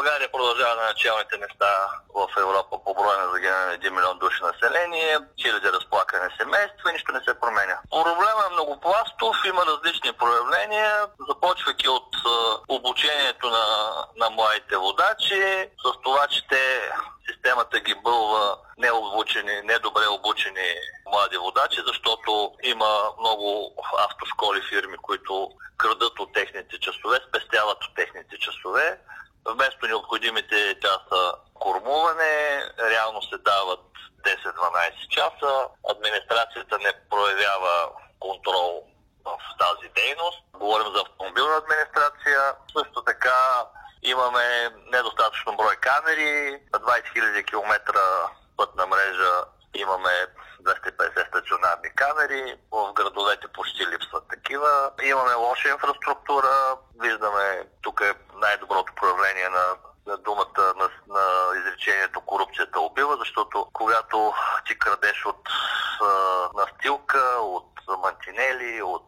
България продължава на началните места в Европа по броя на загинали 1 милион души население, хиляди разплакани семейства и нищо не се променя. Проблемът е многопластов, има различни проявления, започвайки от обучението на младите водачи, с това, че системата ги бълва недобре обучени млади водачи, защото има много автошколи фирми, които крадат от техните часове, спестяват от техните часове. Вместо необходимите часа кормуване, реално се дават 10-12 часа. Администрацията не проявява контрол в тази дейност. Говорим за автомобилна администрация. Също така имаме недостатъчно брой камери. На 20 000 км пътна мрежа имаме 250 стационарни камери. В градовете почти липсват такива. Имаме лоша инфраструктура. Виждаме, тук е най-доброто проявление на думата на изречението "корупцията убива", защото когато ти крадеш от настилка, от мантинели, от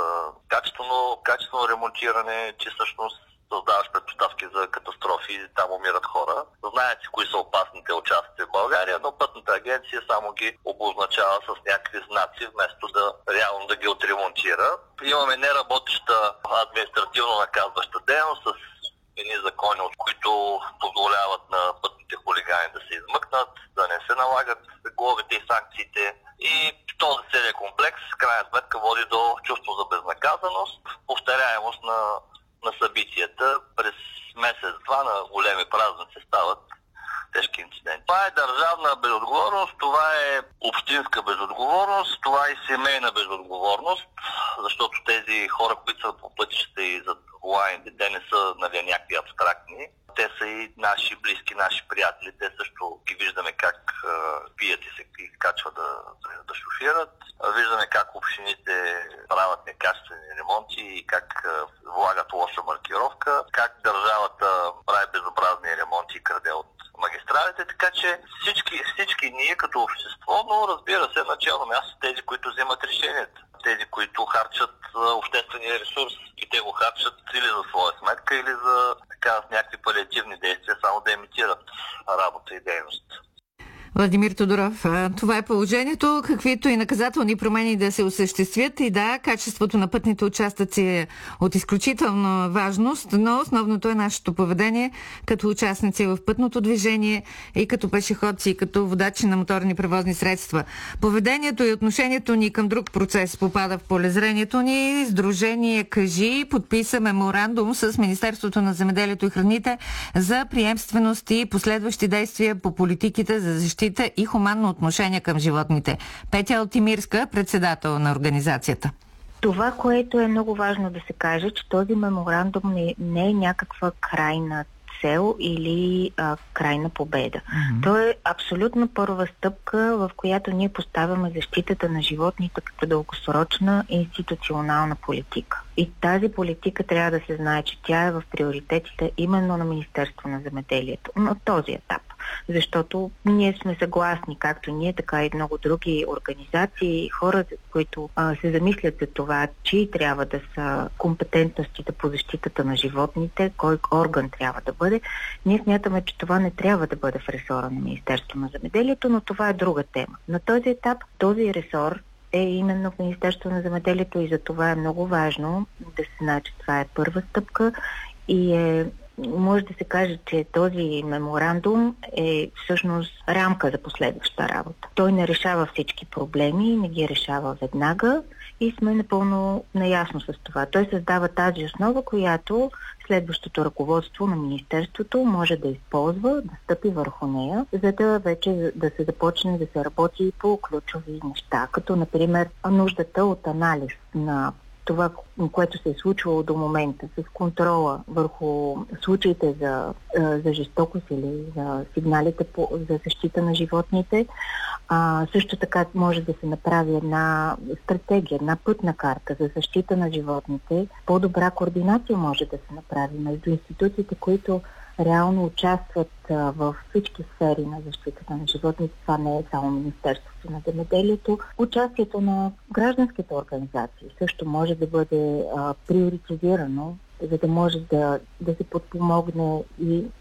качествено ремонтиране, че всъщност създаваш предпоставки за катастрофи и там умират хора. Знаете кои са опасните участъци в България, но пътната агенция само ги обозначава с някакви знаци, вместо реално да ги отремонтира. Имаме неработеща административно наказваща дейност с едни закони, от които позволяват на пътните хулигани да се измъкнат, да не се налагат глобите и санкциите. И този целият комплекс, в крайна сметка, води до чувство за безнаказаност, повторяемост на събитията. През месец-два на големи празници стават тежки инциденти. Това е държавна безотговорност, това е общинска безотговорност, това е семейна безотговорност, защото тези хора, които са по пътищата и зад воланите, те не са някакви абстрактни. Те са и наши близки, наши приятели. Те също ги виждаме как пият и се качват да шофират. Виждаме как общините правят некачествени ремонти и как влагат лоша маркировка, как държавата прави безобразни ремонти и краде от магистралите, така че всички ние като общество, но разбира се, начално място тези, които вземат решенията. Тези, които харчат обществения ресурс и те го харчат или за своя сметка, или за някакви палиативни действия, само да имитират работа и дейност. Владимир Тодоров, това е положението, каквито и наказателни промени да се осъществят, и да, качеството на пътните участъци е от изключителна важност, но основното е нашето поведение като участници в пътното движение и като пешеходци, и като водачи на моторни превозни средства. Поведението и отношението ни към друг процес попада в полезрението ни. Сдружение "Кажи" подписа меморандум с Министерството на земеделието и храните за приемственост и последващи действия по политиките за защита и хуманно отношение към животните. Петя Алтимирска, председател на организацията. Това, което е много важно да се каже, че този меморандум не е някаква крайна цел или крайна победа. То е абсолютно първа стъпка, в която ние поставяме защитата на животните като дългосрочна институционална политика. И тази политика трябва да се знае, че тя е в приоритетите именно на Министерство на земеделието на този етап. Защото ние сме съгласни, както ние, така и много други организации и хора, които се замислят за това, че трябва да са компетентностите по защитата на животните, кой орган трябва да бъде. Ние смятаме, че това не трябва да бъде в ресора на Министерство на земеделието, но това е друга тема. На този етап този ресор е именно в Министерство на земеделието и за това е много важно да се знае, че това е първа стъпка и може да се каже, че този меморандум е всъщност рамка за последваща работа. Той не решава всички проблеми, не ги решава веднага и сме напълно наясно с това. Той създава тази основа, която следващото ръководство на Министерството може да използва, да стъпи върху нея, за да вече да се започне да се работи по ключови неща, като например нуждата от анализ на това, което се е случвало до момента, с контрола върху случаите за жестокост или за сигналите за защита на животните. Също така може да се направи една стратегия, една пътна карта за защита на животните. По-добра координация може да се направи между институциите, които реално участват в всички сфери на защитата на животните. Това не е само Министерството на земеделието. Участието на гражданските организации също може да бъде приоритизирано, за да може да се подпомогне и